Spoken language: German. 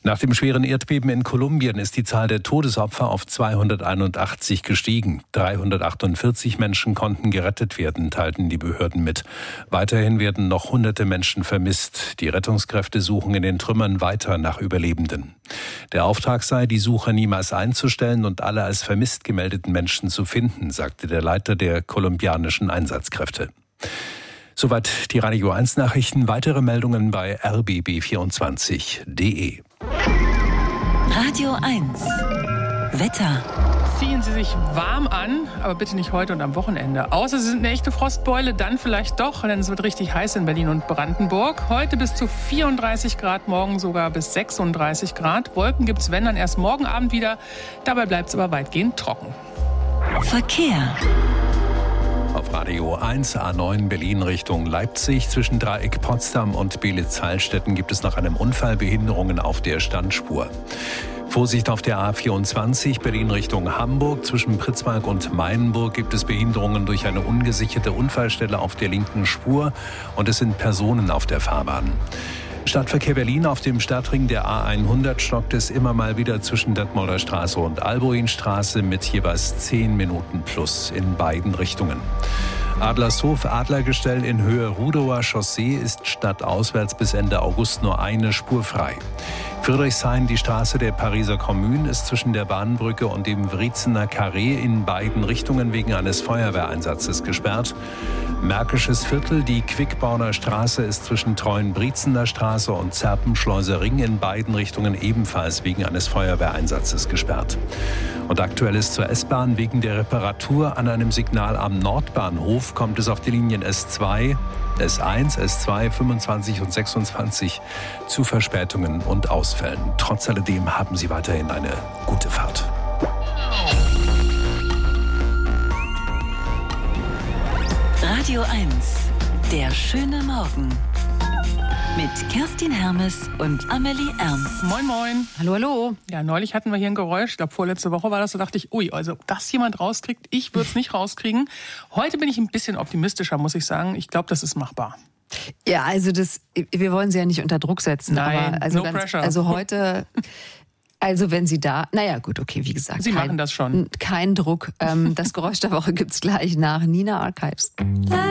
Nach dem schweren Erdbeben in Kolumbien ist die Zahl der Todesopfer auf 281 gestiegen. 348 Menschen konnten gerettet werden, teilten die Behörden mit. Weiterhin werden noch hunderte Menschen vermisst. Die Rettungskräfte suchen in den Trümmern weiter nach Überlebenden. Der Auftrag sei, die Suche niemals einzustellen und alle als vermisst gemeldeten Menschen zu finden, sagte der Leiter der kolumbianischen Einsatzkräfte. Soweit die Radio 1 Nachrichten. Weitere Meldungen bei rbb24.de. Radio 1 Wetter. Ziehen Sie sich warm an, aber bitte nicht heute und am Wochenende. Außer Sie sind eine echte Frostbeule, dann vielleicht doch, denn es wird richtig heiß in Berlin und Brandenburg. Heute bis zu 34 Grad, morgen sogar bis 36 Grad. Wolken gibt es, wenn, dann erst morgen Abend wieder. Dabei bleibt es aber weitgehend trocken. Verkehr. Auf Radio 1 A9 Berlin Richtung Leipzig zwischen Dreieck Potsdam und Beelitz-Heilstätten gibt es nach einem Unfall Behinderungen auf der Standspur. Vorsicht auf der A24 Berlin Richtung Hamburg. Zwischen Pritzwalk und Meilenburg gibt es Behinderungen durch eine ungesicherte Unfallstelle auf der linken Spur und es sind Personen auf der Fahrbahn. Stadtverkehr Berlin auf dem Stadtring der A100 stockt es immer mal wieder zwischen Detmolder Straße und Albuinstraße mit jeweils 10 Minuten plus in beiden Richtungen. Adlershof Adlergestell in Höhe Rudower Chaussee ist stadtauswärts bis Ende August nur eine Spur frei. Friedrichshain, die Straße der Pariser Kommune, ist zwischen der Bahnbrücke und dem Wriezener Carré in beiden Richtungen wegen eines Feuerwehreinsatzes gesperrt. Märkisches Viertel, die Quickborner Straße, ist zwischen Treuen-Briezener Straße und Zerpenschleuser Ring in beiden Richtungen ebenfalls wegen eines Feuerwehreinsatzes gesperrt. Und aktuell ist zur S-Bahn wegen der Reparatur an einem Signal am Nordbahnhof kommt es auf die Linien S2, S1, S2, 25 und 26 zu Verspätungen und Ausfällen. Trotz alledem haben Sie weiterhin eine gute Fahrt. Radio 1, der schöne Morgen. Mit Kerstin Hermes und Amelie Ernst. Moin, moin. Hallo, hallo. Ja, neulich hatten wir hier ein Geräusch. Ich glaube, vorletzte Woche war das. Da dachte ich, ui, also ob das jemand rauskriegt, ich würde es nicht rauskriegen. Heute bin ich ein bisschen optimistischer, muss ich sagen. Ich glaube, das ist machbar. Ja, also wir wollen Sie ja nicht unter Druck setzen. Nein, aber no pressure. Also heute, wenn Sie da, naja gut, okay, wie gesagt. Sie machen das schon. Kein Druck. Das Geräusch der Woche gibt's gleich nach Nina Archives.